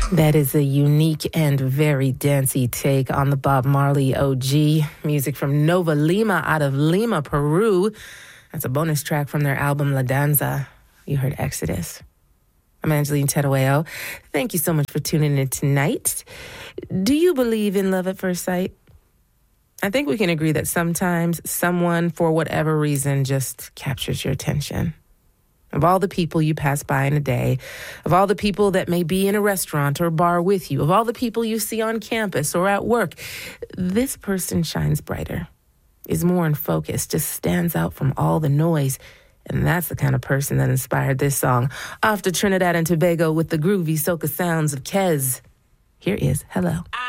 That is a unique and very dancey take on the Bob Marley OG. Music from Nova Lima out of Lima, Peru. That's a bonus track from their album La Danza. You heard Exodus. I'm Angeline Terueo. Thank you so much for tuning in tonight. Do you believe in love at first sight? I think we can agree that sometimes someone, for whatever reason, just captures your attention. Of all the people you pass by in a day, of all the people that may be in a restaurant or bar with you, of all the people you see on campus or at work, this person shines brighter, is more in focus, just stands out from all the noise. And that's the kind of person that inspired this song. Off to Trinidad and Tobago with the groovy soca sounds of Kez. Here is Hello.